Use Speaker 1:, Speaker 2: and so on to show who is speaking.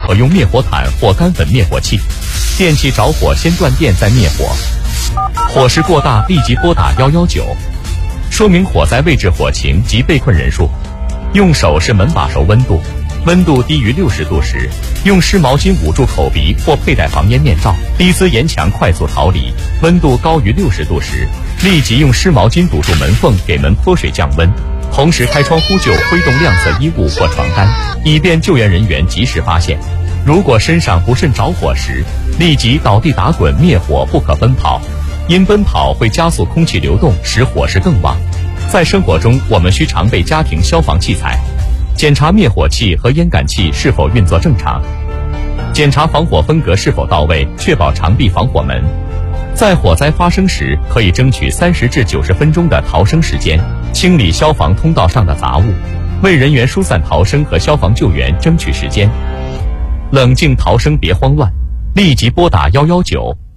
Speaker 1: 可用灭火毯或干粉灭火器。电器着火先断电再灭火。火势过大立即拨打119，说明火灾位置、火情及被困人数。用手是门把手温度，温度低于60度时，用湿毛巾捂住口鼻或佩戴防烟面罩，低姿沿墙快速逃离。温度高于60度时，立即用湿毛巾堵住门缝，给门泼水降温，同时开窗呼救，挥动亮色衣物或床单，以便救援人员及时发现。如果身上不慎着火时，立即倒地打滚灭火，不可奔跑，因奔跑会加速空气流动，使火势更旺。在生活中，我们需常备家庭消防器材，检查灭火器和烟感器是否运作正常，检查防火分隔是否到位，确保常闭防火门。在火灾发生时，可以争取30至90分钟的逃生时间，清理消防通道上的杂物，为人员疏散逃生和消防救援争取时间。冷静逃生，别慌乱，立即拨打119。